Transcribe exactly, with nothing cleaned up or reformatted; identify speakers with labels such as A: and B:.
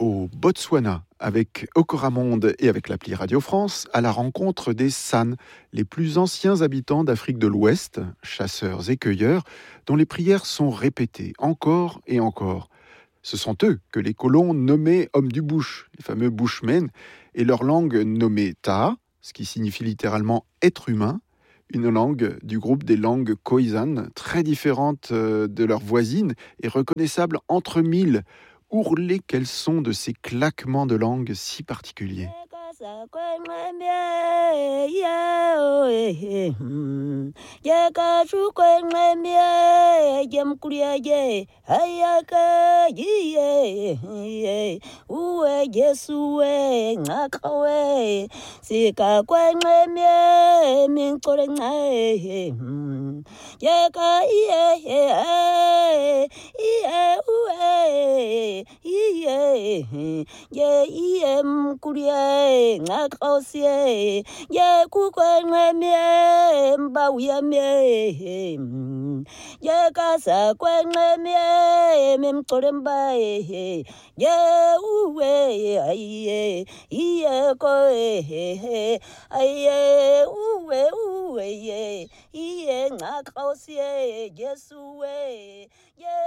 A: au Botswana avec Okoramonde et avec l'appli Radio France à la rencontre des San, les plus anciens habitants d'Afrique de l'Ouest, chasseurs et cueilleurs, dont les prières sont répétées encore et encore. Ce sont eux que les colons nommaient hommes du bush, les fameux bushmen, et leur langue nommée Ta, ce qui signifie littéralement être humain, une langue du groupe des langues khoisan, très différente de leurs voisines et reconnaissable entre mille. Ourlées qu'elles sont de ces claquements de langue si particuliers.
B: Yeah, em kurie ngakausie ye kukwenwe mie mbauya mie ye kasa kwenwe mie memtore mbae ye uwe aiye iye ko aiye uwe uwe ye iye ngakausie Yesu we ye